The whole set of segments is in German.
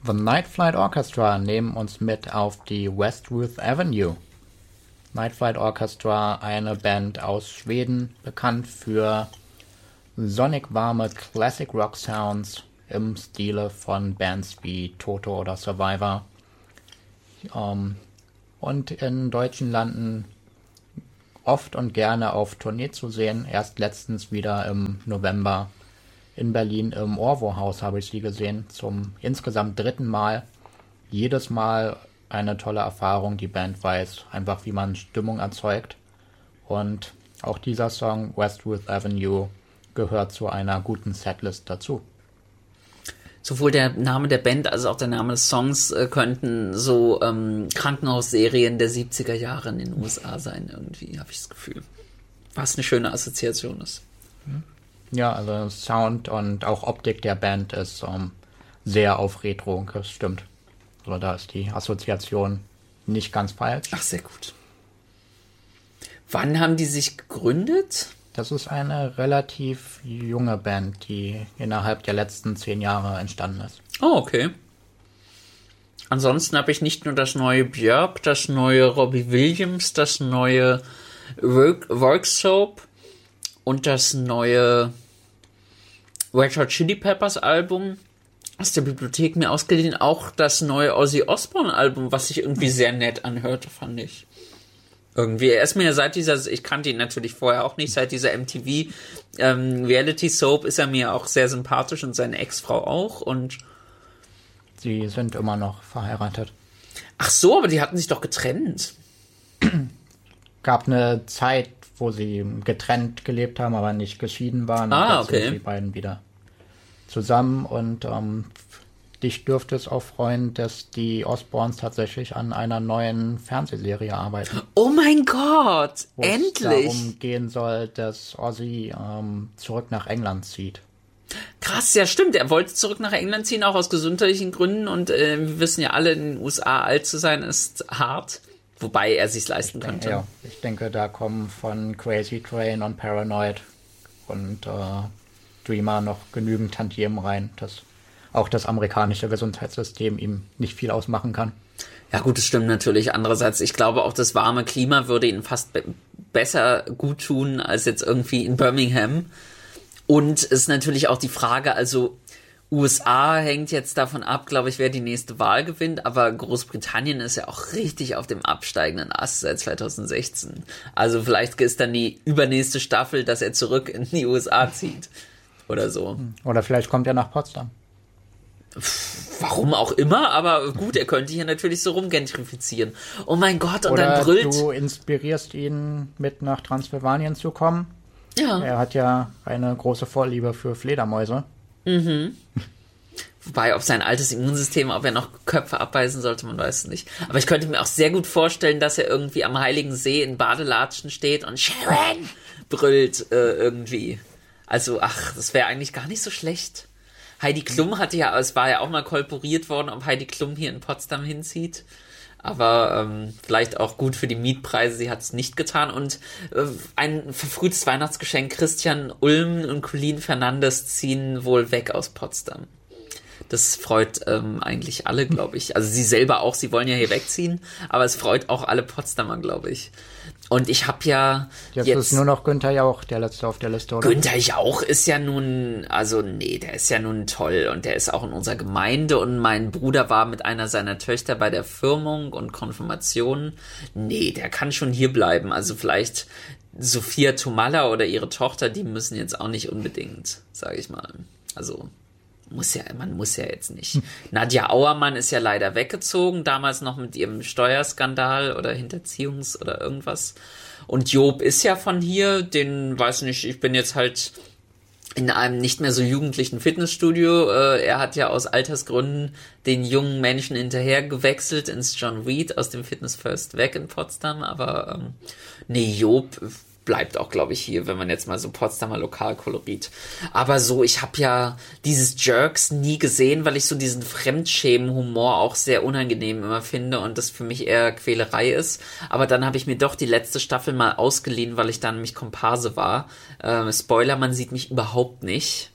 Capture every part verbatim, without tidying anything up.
The Night Flight Orchestra nehmen uns mit auf die West Ruth Avenue. Night Flight Orchestra, eine Band aus Schweden, bekannt für sonnig warme Classic Rock Sounds im Stile von Bands wie Toto oder Survivor. Um, und in deutschen Landen oft und gerne auf Tournee zu sehen. Erst letztens wieder im November in Berlin im Orwo-Haus habe ich sie gesehen, zum insgesamt dritten Mal. Jedes Mal eine tolle Erfahrung. Die Band weiß einfach, wie man Stimmung erzeugt. Und auch dieser Song West Ruth Avenue gehört zu einer guten Setlist dazu. Sowohl der Name der Band als auch der Name des Songs äh, könnten so ähm, Krankenhausserien der siebziger Jahre in den U S A sein, irgendwie, habe ich das Gefühl. Was eine schöne Assoziation ist. Ja, also Sound und auch Optik der Band ist um, sehr auf Retro gestimmt. Also da ist die Assoziation nicht ganz falsch. Ach, sehr gut. Wann haben die sich gegründet? Das ist eine relativ junge Band, die innerhalb der letzten zehn Jahre entstanden ist. Oh, okay. Ansonsten habe ich nicht nur das neue Björk, das neue Robbie Williams, das neue Work, Worksoap und das neue Red Hot Chili Peppers Album aus der Bibliothek mir ausgeliehen. Auch das neue Ozzy Osbourne Album, was sich irgendwie sehr nett anhörte, fand ich. Irgendwie, er ist mir seit dieser, ich kannte ihn natürlich vorher auch nicht, seit dieser M T V ähm, Reality Soap ist er mir auch sehr sympathisch und seine Ex-Frau auch und sie sind immer noch verheiratet. Ach so, aber die hatten sich doch getrennt. Gab eine Zeit, wo sie getrennt gelebt haben, aber nicht geschieden waren. Ah, und jetzt okay. sind die beiden wieder zusammen und ähm, dich dürfte es auch freuen, dass die Osbournes tatsächlich an einer neuen Fernsehserie arbeiten. Oh mein Gott, wo es endlich! darum gehen soll, dass Ozzy ähm, zurück nach England zieht. Krass, ja stimmt, er wollte zurück nach England ziehen, auch aus gesundheitlichen Gründen und äh, wir wissen ja alle, in den U S A alt zu sein ist hart, wobei er sich's leisten Ich könnte. denke, ja, ich denke, da kommen von Crazy Train und Paranoid und äh, Dreamer noch genügend Tantiemen rein, dass auch das amerikanische Gesundheitssystem ihm nicht viel ausmachen kann. Ja gut, das stimmt natürlich. Andererseits, ich glaube auch, das warme Klima würde ihn fast be- besser gut tun als jetzt irgendwie in Birmingham. Und ist natürlich auch die Frage, also U S A hängt jetzt davon ab, glaube ich, wer die nächste Wahl gewinnt, aber Großbritannien ist ja auch richtig auf dem absteigenden Ast seit zwanzig sechzehn. Also vielleicht ist dann die übernächste Staffel, dass er zurück in die U S A zieht oder so. Oder vielleicht kommt er nach Potsdam. Warum auch immer, aber gut, er könnte hier natürlich so rumgentrifizieren. Oh mein Gott, und Oder dann brüllt... du inspirierst ihn, mit nach Transsilvanien zu kommen. Ja. Er hat ja eine große Vorliebe für Fledermäuse. Mhm. Wobei, ob sein altes Immunsystem, ob er noch Köpfe abbeißen sollte, man weiß es nicht. Aber ich könnte mir auch sehr gut vorstellen, dass er irgendwie am Heiligen See in Badelatschen steht und Sharon brüllt äh, irgendwie. Also, ach, das wäre eigentlich gar nicht so schlecht. Heidi Klum hatte ja, es war ja auch mal kolporiert worden, ob Heidi Klum hier in Potsdam hinzieht. Aber ähm, vielleicht auch gut für die Mietpreise, sie hat es nicht getan. Und äh, ein verfrühtes Weihnachtsgeschenk, Christian Ulm und Colleen Fernandes ziehen wohl weg aus Potsdam. Das freut ähm, eigentlich alle, glaube ich. Also sie selber auch, sie wollen ja hier wegziehen, aber es freut auch alle Potsdamer, glaube ich. Und ich habe ja Jetzt, jetzt... ist nur noch Günther Jauch der Letzte auf der Liste, oder? Günther Jauch ist ja nun, also nee, der ist ja nun toll und der ist auch in unserer Gemeinde und mein Bruder war mit einer seiner Töchter bei der Firmung und Konfirmation. Nee, der kann schon hier bleiben. Also vielleicht Sophia Tomalla oder ihre Tochter, die müssen jetzt auch nicht unbedingt, sage ich mal. Also... Muss ja, man muss ja jetzt nicht. Nadja Auermann ist ja leider weggezogen, damals noch mit ihrem Steuerskandal oder Hinterziehungs- oder irgendwas. Und Job ist ja von hier, den, weiß nicht, ich bin jetzt halt in einem nicht mehr so jugendlichen Fitnessstudio. Äh, er hat ja aus Altersgründen den jungen Menschen hinterher gewechselt ins John Reed aus dem Fitness First weg in Potsdam. Aber ähm, nee, Job bleibt auch, glaube ich, hier, wenn man jetzt mal so Potsdamer Lokalkolorit. Aber so, ich habe ja dieses Jerks nie gesehen, weil ich so diesen Fremdschämen-Humor auch sehr unangenehm immer finde und das für mich eher Quälerei ist. Aber dann habe ich mir doch die letzte Staffel mal ausgeliehen, weil ich dann nämlich Komparse war. Ähm, Spoiler, man sieht mich überhaupt nicht.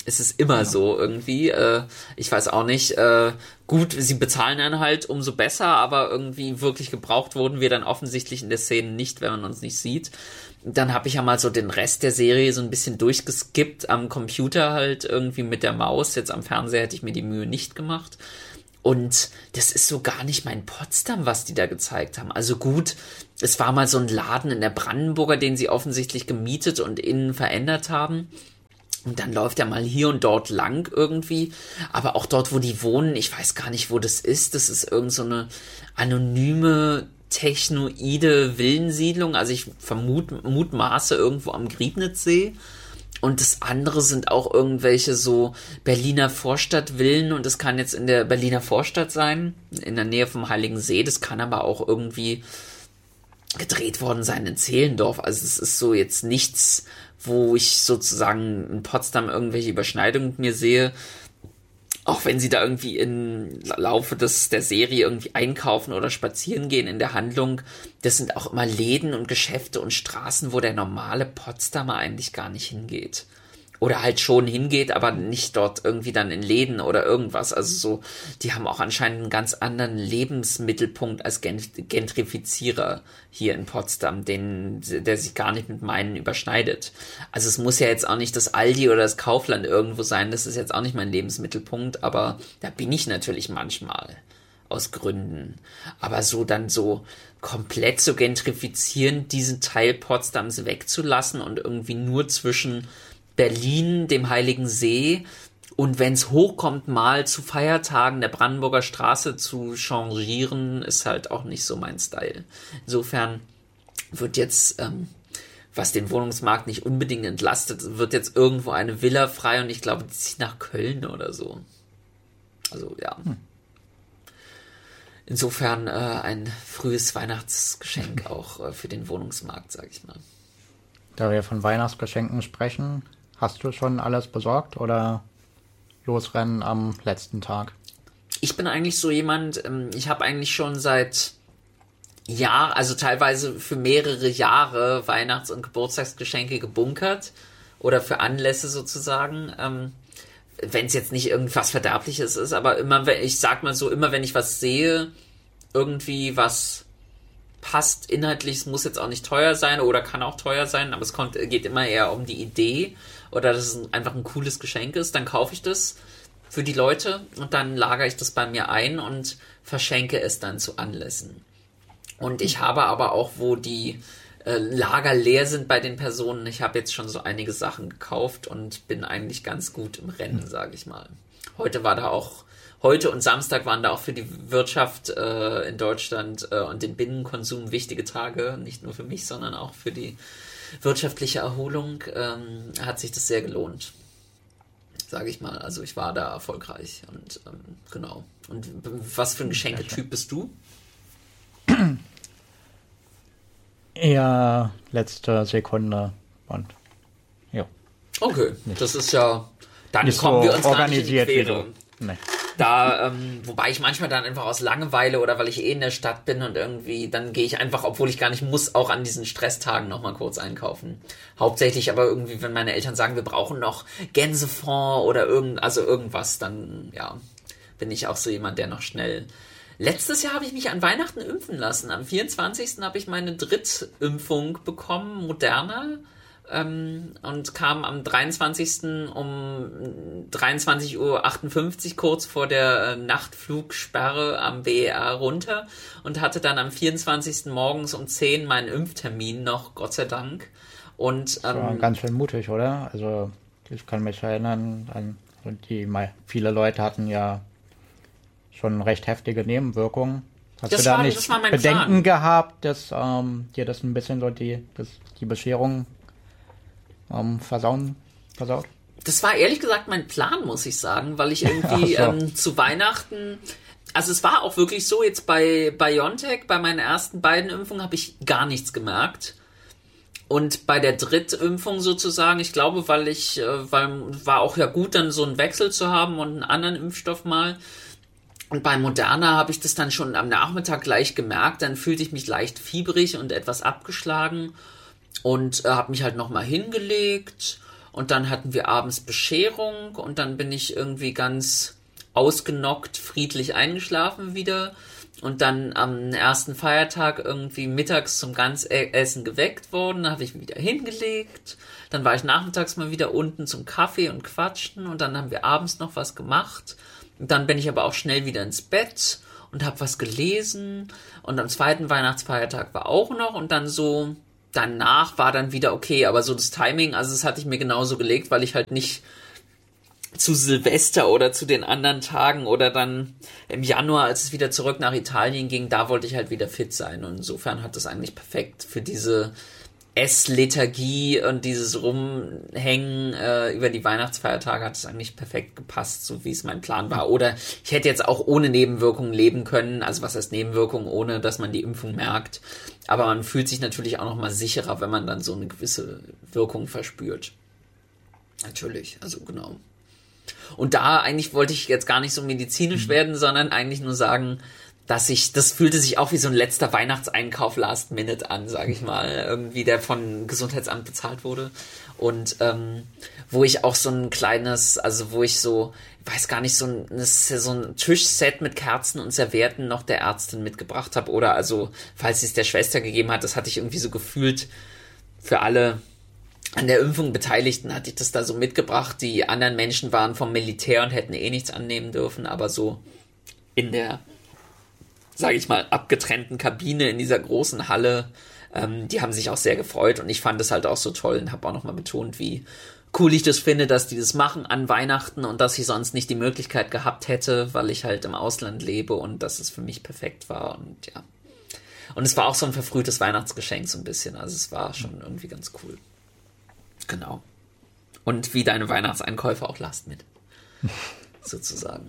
Es ist immer Genau. so irgendwie. Äh, ich weiß auch nicht. Äh, gut, sie bezahlen dann halt umso besser, aber irgendwie wirklich gebraucht wurden wir dann offensichtlich in der Szene nicht, wenn man uns nicht sieht. Dann habe ich ja mal so den Rest der Serie so ein bisschen durchgeskippt am Computer halt irgendwie mit der Maus. Jetzt am Fernseher hätte ich mir die Mühe nicht gemacht. Und das ist so gar nicht mein Potsdam, was die da gezeigt haben. Also gut, es war mal so ein Laden in der Brandenburger, den sie offensichtlich gemietet und innen verändert haben. Und dann läuft er mal hier und dort lang irgendwie. Aber auch dort, wo die wohnen, ich weiß gar nicht, wo das ist. Das ist irgend so eine anonyme, technoide Villensiedlung. Also ich vermute, mutmaße irgendwo am Griebnitzsee. Und das andere sind auch irgendwelche so Berliner Vorstadtvillen. Und das kann jetzt in der Berliner Vorstadt sein, in der Nähe vom Heiligen See. Das kann aber auch irgendwie gedreht worden sein in Zehlendorf. Also es ist so jetzt nichts, wo ich sozusagen in Potsdam irgendwelche Überschneidungen mit mir sehe. Auch wenn sie da irgendwie im Laufe des, der Serie irgendwie einkaufen oder spazieren gehen in der Handlung, das sind auch immer Läden und Geschäfte und Straßen, wo der normale Potsdamer eigentlich gar nicht hingeht. Oder halt schon hingeht, aber nicht dort irgendwie dann in Läden oder irgendwas. Also so, die haben auch anscheinend einen ganz anderen Lebensmittelpunkt als Gentrifizierer hier in Potsdam, den, der sich gar nicht mit meinen überschneidet. Also es muss ja jetzt auch nicht das Aldi oder das Kaufland irgendwo sein, das ist jetzt auch nicht mein Lebensmittelpunkt, aber da bin ich natürlich manchmal. Aus Gründen. Aber so dann so komplett zu gentrifizieren, diesen Teil Potsdams wegzulassen und irgendwie nur zwischen Berlin, dem Heiligen See und wenn es hochkommt, mal zu Feiertagen der Brandenburger Straße zu changieren, ist halt auch nicht so mein Style. Insofern wird jetzt, ähm, was den Wohnungsmarkt nicht unbedingt entlastet, wird jetzt irgendwo eine Villa frei und ich glaube, die zieht nach Köln oder so. Also ja. Hm. Insofern äh, ein frühes Weihnachtsgeschenk auch äh, für den Wohnungsmarkt, sag ich mal. Da wir von Weihnachtsgeschenken sprechen, hast du schon alles besorgt oder losrennen am letzten Tag? Ich bin eigentlich so jemand, ich habe eigentlich schon seit Jahren, also teilweise für mehrere Jahre Weihnachts- und Geburtstagsgeschenke gebunkert oder für Anlässe sozusagen, wenn es jetzt nicht irgendwas Verderbliches ist, aber immer, ich sag mal so, immer wenn ich was sehe, irgendwie was passt inhaltlich, es muss jetzt auch nicht teuer sein oder kann auch teuer sein, aber es kommt, geht immer eher um die Idee oder dass es einfach ein cooles Geschenk ist, dann kaufe ich das für die Leute und dann lagere ich das bei mir ein und verschenke es dann zu Anlässen. Und ich habe aber auch, wo die äh, Lager leer sind bei den Personen, ich habe jetzt schon so einige Sachen gekauft und bin eigentlich ganz gut im Rennen, sage ich mal. Heute war da auch Heute und Samstag waren da auch für die Wirtschaft äh, in Deutschland äh, und den Binnenkonsum wichtige Tage, nicht nur für mich, sondern auch für die wirtschaftliche Erholung. Ähm, hat sich das sehr gelohnt, sage ich mal. Also ich war da erfolgreich und ähm, genau. Und was für ein Geschenketyp bist du? Eher letzte Sekunde und ja. Okay, nicht, das ist ja, dann nicht kommen so wir uns gar nicht in die organisiert wie Quere. du. Nee. Da, ähm, wobei ich manchmal dann einfach aus Langeweile oder weil ich eh in der Stadt bin und irgendwie, dann gehe ich einfach, obwohl ich gar nicht muss, auch an diesen Stresstagen nochmal kurz einkaufen. Hauptsächlich aber irgendwie, wenn meine Eltern sagen, wir brauchen noch Gänsefond oder irgend, also irgendwas, dann, ja, bin ich auch so jemand, der noch schnell. Letztes Jahr habe ich mich an Weihnachten impfen lassen. Am vierundzwanzigsten habe ich meine Drittimpfung bekommen, Moderna. Ähm, und kam am dreiundzwanzigsten um dreiundzwanzig Uhr achtundfünfzig kurz vor der äh, Nachtflugsperre am B E R runter und hatte dann am vierundzwanzigsten morgens um zehn meinen Impftermin noch, Gott sei Dank. Und, das war ähm, ganz schön mutig, oder? Also ich kann mich erinnern an die, viele Leute hatten ja schon recht heftige Nebenwirkungen. Hast das du da war, nicht das war mein Bedenken Plan. gehabt, dass ähm, dir das ein bisschen so die, das, die Bescherung ähm, versauen, versaut? Das war ehrlich gesagt mein Plan, muss ich sagen, weil ich irgendwie so. ähm, zu Weihnachten, also es war auch wirklich so, jetzt bei BioNTech, bei meinen ersten beiden Impfungen habe ich gar nichts gemerkt. Und bei der Drittimpfung sozusagen, ich glaube, weil ich, äh, weil war auch ja gut, dann so einen Wechsel zu haben und einen anderen Impfstoff mal. Und bei Moderna habe ich das dann schon am Nachmittag gleich gemerkt, dann fühlte ich mich leicht fiebrig und etwas abgeschlagen und äh, habe mich halt nochmal hingelegt und dann hatten wir abends Bescherung und dann bin ich irgendwie ganz ausgenockt, friedlich eingeschlafen wieder und dann am ersten Feiertag irgendwie mittags zum Ganzessen geweckt worden, dann habe ich mich wieder hingelegt, dann war ich nachmittags mal wieder unten zum Kaffee und Quatschen und dann haben wir abends noch was gemacht und dann bin ich aber auch schnell wieder ins Bett und habe was gelesen und am zweiten Weihnachtsfeiertag war auch noch und dann so danach war dann wieder okay, aber so das Timing, also das hatte ich mir genauso gelegt, weil ich halt nicht zu Silvester oder zu den anderen Tagen oder dann im Januar, als es wieder zurück nach Italien ging, da wollte ich halt wieder fit sein und insofern hat das eigentlich perfekt für diese Esslethargie und dieses Rumhängen äh, über die Weihnachtsfeiertage hat es eigentlich perfekt gepasst, so wie es mein Plan war. Oder ich hätte jetzt auch ohne Nebenwirkungen leben können, also was heißt Nebenwirkungen, ohne dass man die Impfung merkt. Aber man fühlt sich natürlich auch noch mal sicherer, wenn man dann so eine gewisse Wirkung verspürt. Natürlich, also genau. Und da eigentlich wollte ich jetzt gar nicht so medizinisch mhm. werden, sondern eigentlich nur sagen, dass ich, das fühlte sich auch wie so ein letzter Weihnachtseinkauf Last Minute an, sage ich mal, irgendwie, der von Gesundheitsamt bezahlt wurde. Und ähm, wo ich auch so ein kleines, also wo ich so, ich weiß gar nicht, so ein, so ein Tischset mit Kerzen und Servietten noch der Ärztin mitgebracht habe. Oder also, falls sie es der Schwester gegeben hat, das hatte ich irgendwie so gefühlt für alle an der Impfung Beteiligten hatte ich das da so mitgebracht. Die anderen Menschen waren vom Militär und hätten eh nichts annehmen dürfen, aber so in der, sage ich mal, abgetrennten Kabine in dieser großen Halle, ähm, die haben sich auch sehr gefreut und ich fand es halt auch so toll und habe auch nochmal betont, wie cool ich das finde, dass die das machen an Weihnachten und dass ich sonst nicht die Möglichkeit gehabt hätte, weil ich halt im Ausland lebe und dass es für mich perfekt war und ja. Und es war auch so ein verfrühtes Weihnachtsgeschenk so ein bisschen, also es war schon irgendwie ganz cool. Genau. Und wie deine Weihnachtseinkäufe auch Last mit. Sozusagen.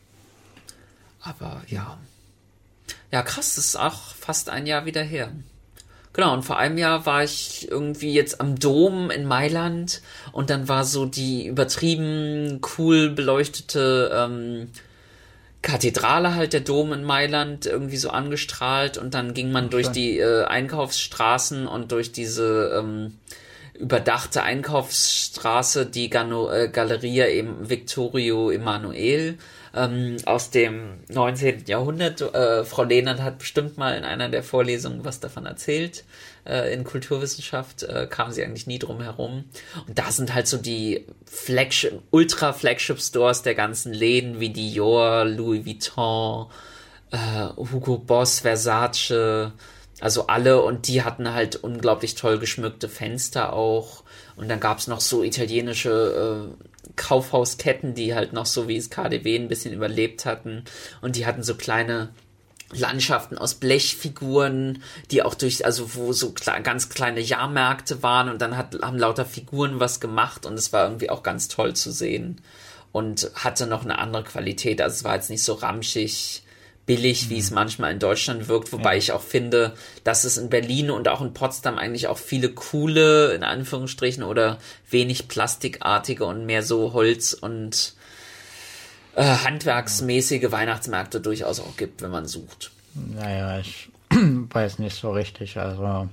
Aber ja. Ja, krass, das ist auch fast ein Jahr wieder her. Genau, und vor einem Jahr war ich irgendwie jetzt am Dom in Mailand und dann war so die übertrieben cool beleuchtete ähm, Kathedrale halt, der Dom in Mailand, irgendwie so angestrahlt und dann ging man okay. durch die äh, Einkaufsstraßen und durch diese ähm, überdachte Einkaufsstraße, die Gano, äh, Galleria im Vittorio Emanuele ähm, aus dem neunzehnten Jahrhundert. Äh, Frau Lehnert hat bestimmt mal in einer der Vorlesungen was davon erzählt. Äh, in Kulturwissenschaft äh, kam sie eigentlich nie drum herum. Und da sind halt so die Flagship, Ultra-Flagship-Stores der ganzen Läden wie Dior, Louis Vuitton, äh, Hugo Boss, Versace, also alle, und die hatten halt unglaublich toll geschmückte Fenster auch. Und dann gab's noch so italienische äh, Kaufhausketten, die halt noch so wie das K D W ein bisschen überlebt hatten. Und die hatten so kleine Landschaften aus Blechfiguren, die auch durch, also wo so kle- ganz kleine Jahrmärkte waren. Und dann hat, haben lauter Figuren was gemacht. Und es war irgendwie auch ganz toll zu sehen. Und hatte noch eine andere Qualität. Also es war jetzt nicht so ramschig billig, wie es manchmal in Deutschland wirkt, wobei ja. ich auch finde, dass es in Berlin und auch in Potsdam eigentlich auch viele coole, in Anführungsstrichen, oder wenig plastikartige und mehr so Holz- und äh, handwerksmäßige ja. Weihnachtsmärkte durchaus auch gibt, wenn man sucht. Naja, ich weiß nicht so richtig, also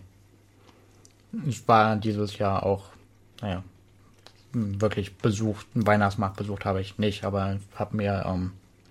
ich war dieses Jahr auch, naja, wirklich besucht, einen Weihnachtsmarkt besucht habe ich nicht, aber habe mir ähm,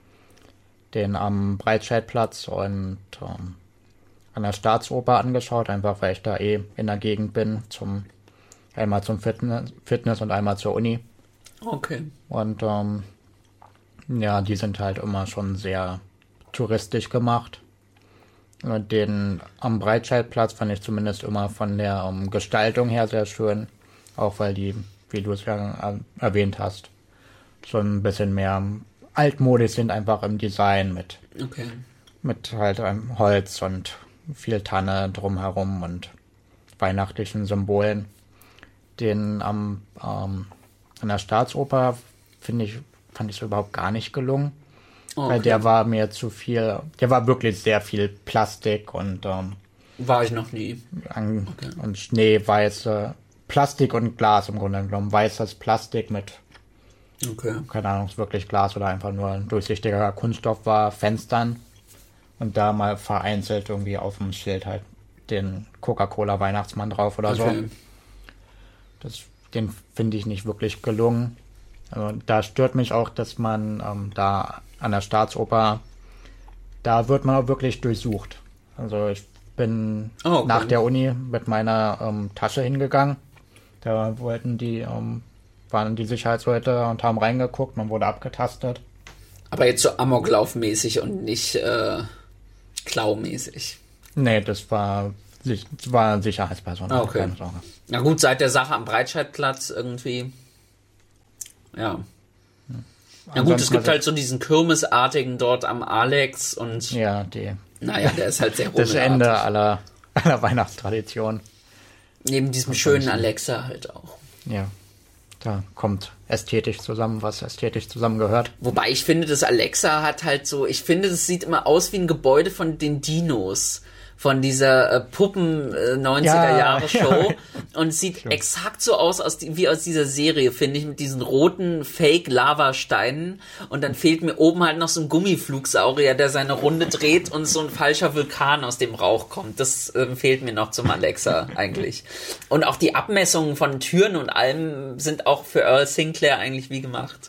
den am Breitscheidplatz und ähm, an der Staatsoper angeschaut, einfach weil ich da eh in der Gegend bin, zum einmal zum Fitness, Fitness und einmal zur Uni. Okay. Und ähm, ja, die sind halt immer schon sehr touristisch gemacht. Und den am Breitscheidplatz fand ich zumindest immer von der um, Gestaltung her sehr schön, auch weil die, wie du es ja erwähnt hast, so ein bisschen mehr altmodisch sind, einfach im Design mit, okay. mit halt einem Holz und viel Tanne drumherum und weihnachtlichen Symbolen. Den am ähm, an der Staatsoper finde ich, fand ich so überhaupt gar nicht gelungen. Okay. Weil der war mir zu viel, der war wirklich sehr viel Plastik und ähm, war ich noch nie. An, okay. Und Schnee, weiße Plastik und Glas im Grunde genommen. Weißes Plastik mit Okay. keine Ahnung, ob es wirklich Glas oder einfach nur ein durchsichtiger Kunststoff war, Fenstern und da mal vereinzelt irgendwie auf dem Schild halt den Coca-Cola Weihnachtsmann drauf oder okay. so. Das, den finde ich nicht wirklich gelungen. Also, da stört mich auch, dass man ähm, da an der Staatsoper, da wird man auch wirklich durchsucht. Also ich bin oh, okay. nach der Uni mit meiner ähm, Tasche hingegangen. Da wollten die, ähm, waren die Sicherheitsleute und haben reingeguckt, man wurde abgetastet. Aber jetzt so Amoklaufmäßig und nicht äh, Klaumäßig. Nee, das war, das war Sicherheitspersonal. Ah, okay. Keine Sorge. Na gut, seit der Sache am Breitscheidplatz irgendwie. Ja. Na gut, es gibt halt so diesen Kirmesartigen dort am Alex und. Ja, die. Naja, der ist halt sehr rummelartig. Das Ende aller, aller Weihnachtstradition. Neben diesem und schönen Alexa halt auch. Ja. Da kommt ästhetisch zusammen, was ästhetisch zusammengehört. Wobei ich finde, das Alexa hat halt so, ich finde, das sieht immer aus wie ein Gebäude von den Dinos. Von dieser äh, Puppen-neunziger-Jahre-Show. Ja, ja. Und sieht Schön. exakt so aus, aus die, wie aus dieser Serie, finde ich, mit diesen roten Fake-Lavasteinen. Und dann fehlt mir oben halt noch so ein Gummiflugsaurier, der seine Runde dreht und so ein falscher Vulkan aus dem Rauch kommt. Das äh, fehlt mir noch zum Alexa eigentlich. Und auch die Abmessungen von Türen und allem sind auch für Earl Sinclair eigentlich wie gemacht.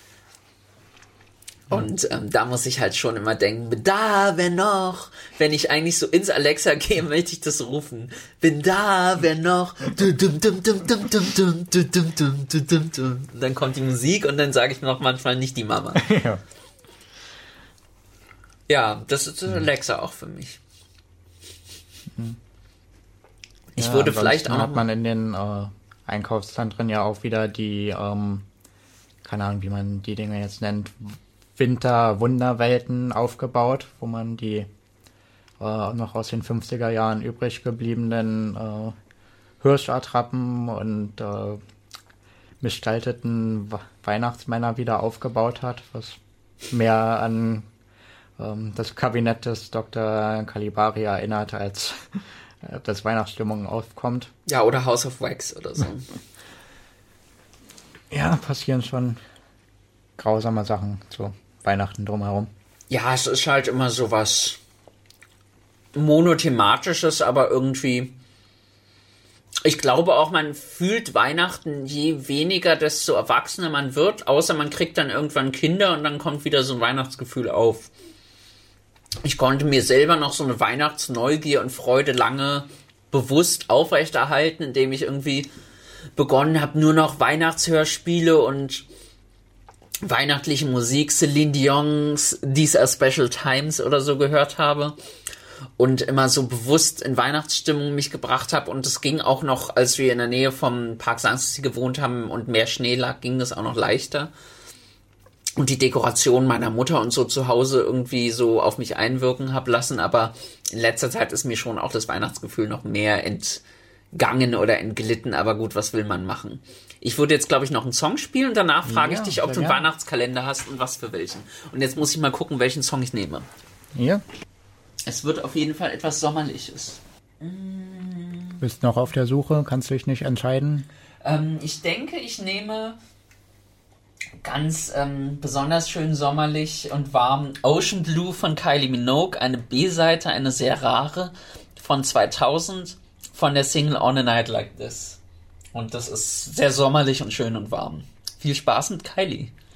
Und ähm, da muss ich halt schon immer denken, bin da, wer noch? Wenn ich eigentlich so ins Alexa gehe, möchte ich das rufen. Bin da, wer noch? Und dann kommt die Musik und dann sage ich noch manchmal nicht die Mama. Ja, ja, das ist Alexa auch für mich. Ich ja, würde vielleicht auch noch... hat man in den äh, Einkaufszentren ja auch wieder die, ähm, keine Ahnung, wie man die Dinge jetzt nennt, Winter-Wunderwelten aufgebaut, wo man die äh, noch aus den fünfziger Jahren übrig gebliebenen äh, Hirschattrappen und äh, gestalteten Weihnachtsmänner wieder aufgebaut hat, was mehr an ähm, das Kabinett des Doktor Calibari erinnert, als äh, dass Weihnachtsstimmung aufkommt. Ja, oder House of Wax oder so. Ja, passieren schon grausame Sachen zu Weihnachten drumherum. Ja, es ist halt immer so was monothematisches, aber irgendwie, ich glaube auch, man fühlt Weihnachten je weniger, desto erwachsener man wird, außer man kriegt dann irgendwann Kinder und dann kommt wieder so ein Weihnachtsgefühl auf. Ich konnte mir selber noch so eine Weihnachtsneugier und Freude lange bewusst aufrechterhalten, indem ich irgendwie begonnen habe, nur noch Weihnachtshörspiele und weihnachtliche Musik, Celine Dion's These Are Special Times oder so gehört habe und immer so bewusst in Weihnachtsstimmung mich gebracht habe. Und es ging auch noch, als wir in der Nähe vom Park Sanssouci gewohnt haben und mehr Schnee lag, ging das auch noch leichter. Und die Dekoration meiner Mutter und so zu Hause irgendwie so auf mich einwirken habe lassen. Aber in letzter Zeit ist mir schon auch das Weihnachtsgefühl noch mehr entgangen oder entglitten. Aber gut, was will man machen? Ich würde jetzt, glaube ich, noch einen Song spielen und danach frage ja, ich dich, ob du einen gern. Weihnachtskalender hast und was für welchen. Und jetzt muss ich mal gucken, welchen Song ich nehme. Ja. Es wird auf jeden Fall etwas Sommerliches. Bist noch auf der Suche? Kannst du dich nicht entscheiden? Ähm, ich denke, ich nehme ganz ähm, besonders schön sommerlich und warm Ocean Blue von Kylie Minogue, eine B-Seite, eine sehr rare von zweitausend von der Single On a Night Like This. Und das ist sehr sommerlich und schön und warm. Viel Spaß mit Kylie.